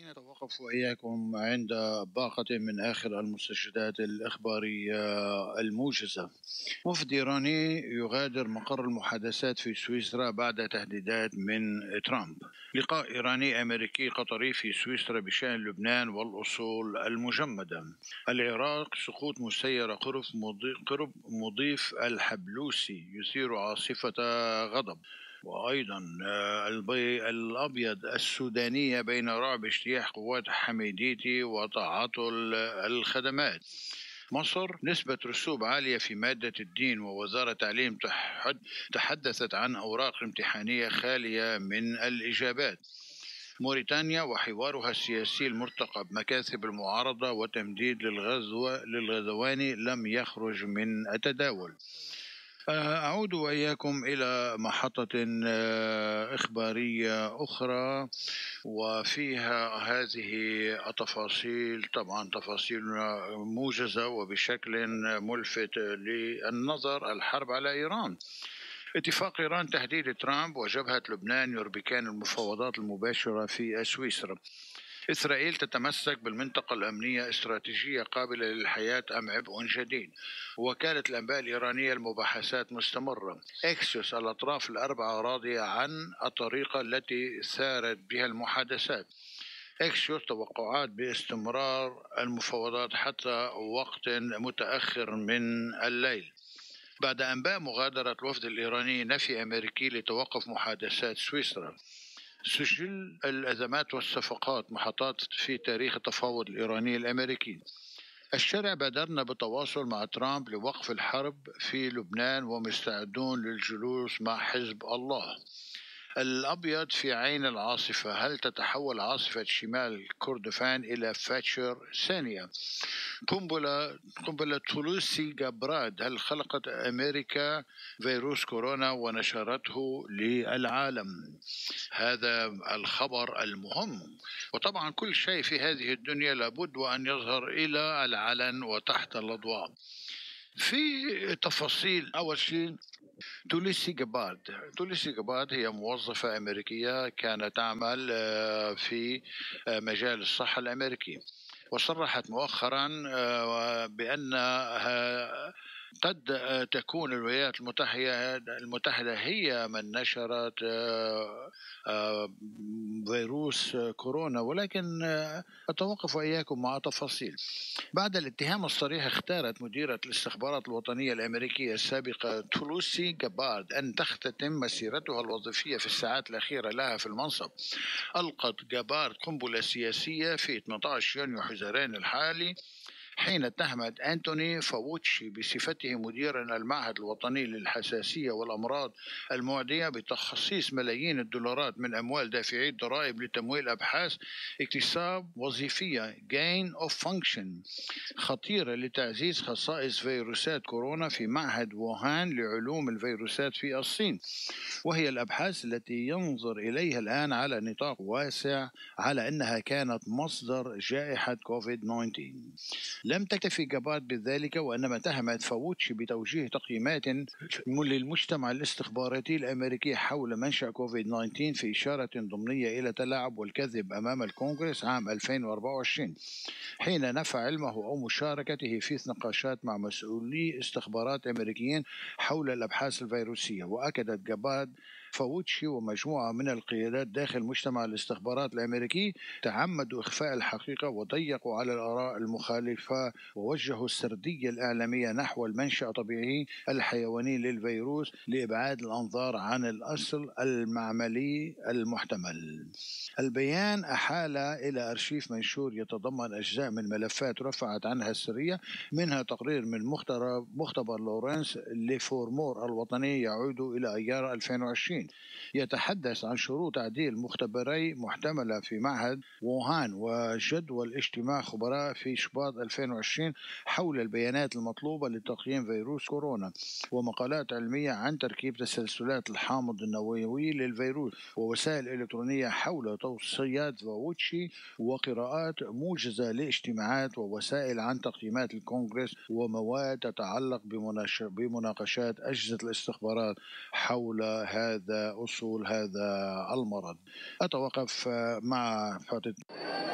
نتوقف وإياكم عند باقة من آخر المستجدات الإخبارية الموجزة. وفد إيراني يغادر مقر المحادثات في سويسرا بعد تهديدات من ترامب. لقاء إيراني أمريكي قطري في سويسرا بشأن لبنان والأصول المجمدة. العراق سقوط مسيرة قرب مضيف الحبلوسي يثير عاصفة غضب. وأيضا الأبيض السودانية بين رعب اجتياح قوات حميديتي وتعاطل الخدمات. مصر نسبة رسوب عالية في مادة الدين، ووزارة التعليم تحدثت عن أوراق امتحانية خالية من الإجابات. موريتانيا وحوارها السياسي المرتقب، مكاسب المعارضة وتمديد للغزواني لم يخرج من التداول. أعود وإياكم إلى محطة إخبارية أخرى وفيها هذه التفاصيل، طبعا تفاصيل موجزة وبشكل ملفت للنظر. الحرب على إيران، اتفاق إيران، تهديد ترامب وجبهة لبنان يربكان المفاوضات المباشرة في سويسرا. إسرائيل تتمسك بالمنطقة الأمنية استراتيجية قابلة للحياة أم عبء جديد. وكالة الأنباء الإيرانية المباحثات مستمرة. إكسيوس، الأطراف الأربعة راضية عن الطريقة التي سارت بها المحادثات. إكسيوس، توقعات باستمرار المفاوضات حتى وقت متأخر من الليل. بعد أنباء مغادرة الوفد الإيراني نفي أمريكي لتوقف محادثات سويسرا. سجل الأزمات والصفقات محطات في تاريخ التفاوض الإيراني الأمريكي. الشارع بادرنا بالتواصل مع ترامب لوقف الحرب في لبنان ومستعدون للجلوس مع حزب الله. الأبيض في عين العاصفة، هل تتحول عاصفة شمال كردفان إلى فاتشر ثانية؟ قنبلة تولوسي جابراد، هل خلقت أمريكا فيروس كورونا ونشرته للعالم؟ هذا الخبر المهم. وطبعا كل شيء في هذه الدنيا لابد وأن يظهر إلى العلن وتحت الأضواء. في تفاصيل، أول شيء توليسي جابارد هي موظفة أمريكية كانت تعمل في مجال الصحة الأمريكي، وصرحت مؤخرا بأنها قد تكون الولايات المتحدة هي من نشرت فيروس كورونا، ولكن أتوقف وإياكم مع تفاصيل. بعد الاتهام الصريح، اختارت مديرة الاستخبارات الوطنية الأمريكية السابقة تولوسي جابارد أن تختتم مسيرتها الوظيفية في الساعات الأخيرة لها في المنصب. ألقت جابارد قنبلة سياسية في 18 يونيو حزيران الحالي، حين اتهمت أنتوني فاوتشي بصفته مديرا المعهد الوطني للحساسية والأمراض المعدية بتخصيص ملايين الدولارات من أموال دافعي الضرائب لتمويل أبحاث اكتساب وظيفية gain of function خطيرة لتعزيز خصائص فيروسات كورونا في معهد ووهان لعلوم الفيروسات في الصين، وهي الأبحاث التي ينظر إليها الآن على نطاق واسع على أنها كانت مصدر جائحة كوفيد-19. لم تكتفي جابارد بذلك، وإنما اتهمت فاوتشي بتوجيه تقييمات للمجتمع الاستخباراتي الأمريكي حول منشأ كوفيد-19 في إشارة ضمنية إلى تلاعب والكذب أمام الكونغرس عام 2024، حين نفى علمه أو مشاركته في نقاشات مع مسؤولي استخبارات أمريكيين حول الأبحاث الفيروسية. وأكدت جابارد فاوتشي ومجموعة من القيادات داخل مجتمع الاستخبارات الأمريكي تعمدوا إخفاء الحقيقة وضيقوا على الآراء المخالفة ووجهوا السردية الإعلامية نحو المنشأ الطبيعي الحيواني للفيروس لإبعاد الأنظار عن الأصل المعملي المحتمل. البيان أحال إلى أرشيف منشور يتضمن أجزاء من ملفات رفعت عنها السرية، منها تقرير من مختبر لورنس لفورمور الوطني يعود إلى أيار 2020 يتحدث عن شروط تعديل مختبري محتملة في معهد ووهان وجدول اجتماع خبراء في شباط 2020 حول البيانات المطلوبة لتقييم فيروس كورونا، ومقالات علمية عن تركيب تسلسلات الحامض النووي للفيروس، ووسائل إلكترونية حول توصيات فاوتشي، وقراءات موجزة لاجتماعات ووسائل عن تقييمات الكونغرس، ومواد تتعلق بمناقشات أجهزة الاستخبارات حول أصول هذا المرض. أتوقف مع فاتت.